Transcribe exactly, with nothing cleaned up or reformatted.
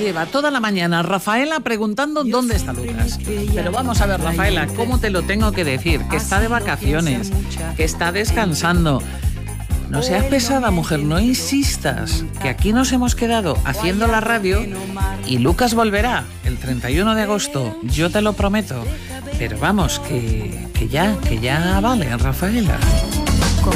lleva toda la mañana Rafaela preguntando dónde está Lucas. Pero vamos a ver, Rafaela, ¿cómo te lo tengo que decir? Que está de vacaciones, que está descansando. No seas pesada, mujer, no insistas, que aquí nos hemos quedado haciendo la radio y Lucas volverá el treinta y uno de agosto, yo te lo prometo. Pero vamos, que, que ya, que ya vale, Rafaela.